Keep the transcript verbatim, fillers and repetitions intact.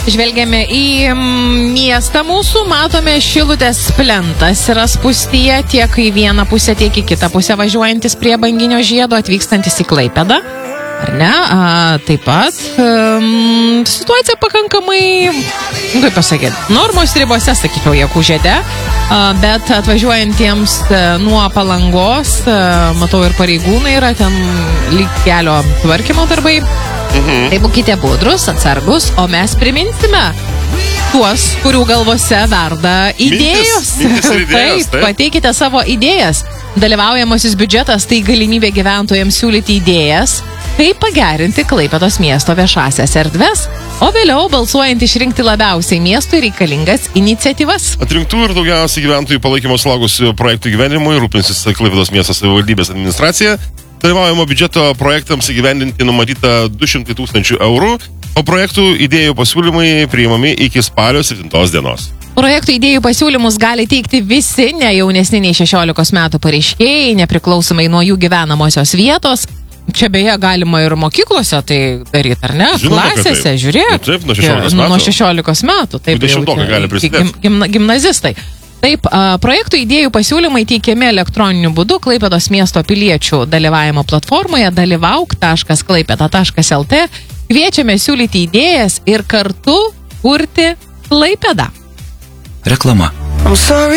Žvelgiame į miestą mūsų, matome Šilutės plentas yra spūstyje tiek į vieną pusę, tiek į kitą pusę važiuojantis prie Banginio žiedo, atvykstantis į Klaipėdą. Ar ne? A, taip pat um, situacija pakankamai, kaip pasakyti, normos ribose, sakyčiau, Jekužėde, a, bet atvažiuojantiems a, nuo Palangos, a, matau ir pareigūnai yra ten lyg kelio tvarkymo darbai. Mhm. Tai būkite budrus, atsargus, o mes priminsime tuos, kurių galvose verda idėjos. Mintis, mintis ir idėjos, taip, taip, pateikite savo idėjas. Dalyvaujamasis biudžetas tai galimybė gyventojams siūlyti idėjas, kaip pagerinti Klaipėdos miesto viešasias erdves, o vėliau balsuojant išrinkti labiausiai miestui reikalingas iniciatyvas. Atrinktų ir daugiausiai gyventojų palaikymo sulaukusių projektų gyvenimui rūpinsis Klaipėdos miesto savivaldybės administracija. Dalyvaujamo biudžeto projektams įgyvendinti numatyta du šimtai tūkstančių eurų, o projektų idėjų pasiūlymai priimami iki spalio septintos dienos. Projektų idėjų pasiūlymus gali teikti visi ne jaunesni nei šešiolikos metų pareiškėjai, nepriklausomai nuo jų gyvenamosios vietos. Čia beje galima ir mokyklose tai daryti, ar ne? Žinoma, klasėse, žiūrėk. Taip, nuo šešiolikos metų. Nuo šešiolikos metų. Taip, dvidešimtokai gali prisidėti. Gim, gim, gimnazistai. Taip, projektų idėjų pasiūlymai teikiami elektroniniu būdu Klaipėdos miesto piliečių dalyvavimo platformoje dalyvauk taškas klaipėda taškas lt. Kviečiame siūlyti idėjas ir kartu kurti Klaipėdą. Reklama.